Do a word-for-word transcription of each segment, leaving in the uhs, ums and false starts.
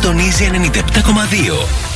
Συντονίζει ενενήντα επτά κόμμα δύο.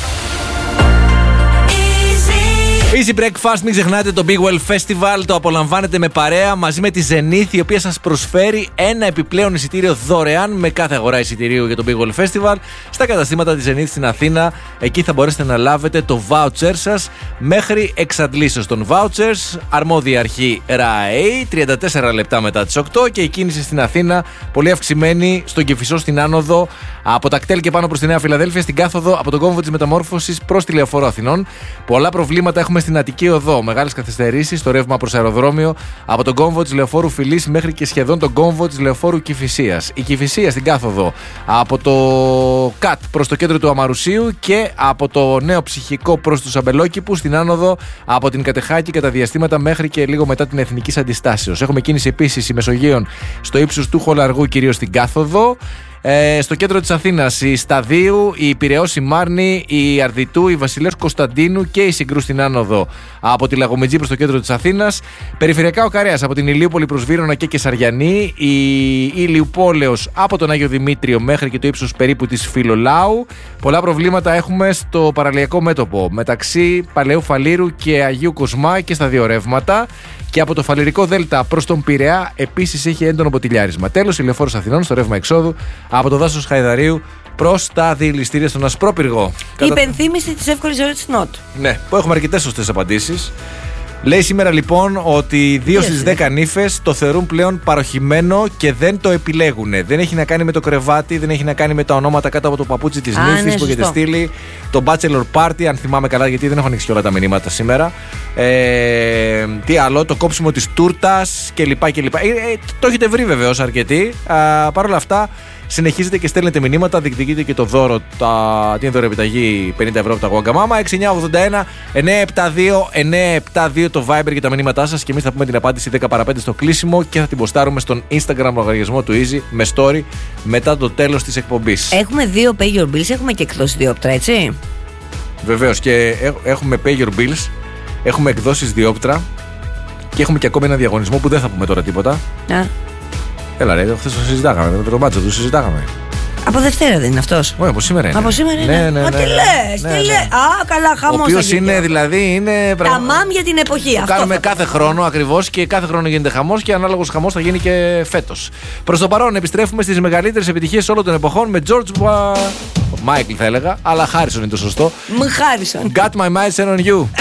Easy Breakfast, μην ξεχνάτε το Big Well Festival, το απολαμβάνετε με παρέα μαζί με τη Zenith, η οποία σας προσφέρει ένα επιπλέον εισιτήριο δωρεάν με κάθε αγορά εισιτηρίου για το Big Well Festival στα καταστήματα της Zenith στην Αθήνα. Εκεί θα μπορέσετε να λάβετε το voucher σας μέχρι εξαντλήσεως των vouchers. Αρμόδια αρχή ΡΑΕ, τριάντα τέσσερα λεπτά μετά τις οκτώ, και η κίνηση στην Αθήνα πολύ αυξημένη στον Κηφισό στην άνοδο από τα κτέλ και πάνω προς τη Νέα Φιλαδέλφια, στην κάθοδο από τον κόμβο της Μεταμόρφωσης προς τη Λεωφόρο Αθηνών. Πολλά προβλήματα έχουμε στην Αττική Οδό. Μεγάλες καθυστερήσεις στο ρεύμα προς αεροδρόμιο από τον κόμβο της Λεωφόρου Φιλής μέχρι και σχεδόν τον κόμβο της Λεωφόρου Κηφισίας. Η Κηφισία στην κάθοδο από το ΚΑΤ προς το κέντρο του Αμαρουσίου και από το Νέο Ψυχικό προς τους Αμπελόκηπους στην άνοδο από την Κατεχάκη κατά διαστήματα μέχρι και λίγο μετά την Εθνικής Αντιστάσεως. Έχουμε κίνηση επίσης η Μεσογείων στο ύψος του Χολαργού, κυρίως στην κάθοδο. Ε, στο κέντρο της Αθήνας η Σταδίου, η Πειραιώς, η Μάρνη, η Αρδιτού, η Βασιλέως Κωνσταντίνου και η Συγκρού στην άνοδο από τη Λαγομετζή προς το κέντρο της Αθήνας. Περιφερειακά ο Καρέας από την Ηλίουπολη προς Βύρωνα και Κεσαριανή, η Ηλιουπόλεως από τον Άγιο Δημήτριο μέχρι και το ύψος περίπου της Φιλολάου. Πολλά προβλήματα έχουμε στο παραλιακό μέτωπο μεταξύ Παλαιού Φαλήρου και Αγίου Κοσμά και στα δύο ρεύματα. Και από το Φαληρικό Δέλτα προς τον Πειραιά επίσης έχει έντονο ποτηλιάρισμα. Τέλος, η Λεωφόρος Αθηνών στο ρεύμα εξόδου από το δάσος Χαϊδαρίου προς τα διελιστήρια στον Ασπρόπυργο. Η υπενθύμηση της εύκολης ερώτησης Νότ. Ναι, που έχουμε αρκετές σωστές απαντήσεις. Λέει σήμερα λοιπόν ότι δύο στις δέκα νύφες το θεωρούν πλέον παροχημένο και δεν το επιλέγουν. Δεν έχει να κάνει με το κρεβάτι, δεν έχει να κάνει με τα ονόματα κάτω από το παπούτσι της νύφης, ναι, που έχετε στείλει. Το bachelor party, αν θυμάμαι καλά, γιατί δεν έχω ανοίξει όλα τα μηνύματα σήμερα. Ε, τι άλλο, το κόψιμο της τούρτας κλπ. κλπ. Ε, ε, το έχετε βρει βεβαίως αρκετοί. Παρ' όλα αυτά, συνεχίζετε και στέλνετε μηνύματα, διεκδικείτε και το δώρο, τα, την δωρεοεπιταγή πενήντα ευρώ από τα Γουαγκαμάμα. έξι εννιά ογδόντα ένα εννιακόσια εβδομήντα δύο εννιακόσια εβδομήντα δύο το Viber και τα μηνύματά σας, και εμείς θα πούμε την απάντηση δέκα παρά πέντε στο κλείσιμο και θα την ποστάρουμε στον Instagram λογαριασμό του Easy με story μετά το τέλος της εκπομπής. Έχουμε δύο Pay Your Bills, έχουμε και εκδόσεις διόπτρα, έτσι. Βεβαίως, και έχουμε Pay Your Bills, έχουμε εκδόσεις διόπτρα και έχουμε και ακόμη ένα διαγωνισμό που δεν θα πούμε τώρα τίποτα. Α. Έλα ρε, χθες το συζητάγαμε, με τον μπάτσο του συζητάγαμε. Από Δευτέρα δεν είναι αυτός? Όχι, από σήμερα είναι. Από σήμερα είναι. Ναι, ναι, ναι, Α, τι ναι, λες, ναι, τι ναι. λες. Α, καλά, χαμός. Ο οποίος είναι, δηλαδή, είναι. Τα μάμ για την εποχή. Το Αυτό κάνουμε θα κάθε χρόνο ακριβώς και κάθε χρόνο γίνεται χαμός και ανάλογος χαμός θα γίνει και φέτος. Προς το παρόν, επιστρέφουμε στις μεγαλύτερες επιτυχίες όλων των εποχών με George Michael, θα έλεγα, αλλά Harrison είναι το σωστό. Μ, Harrison. Got my mind set on you.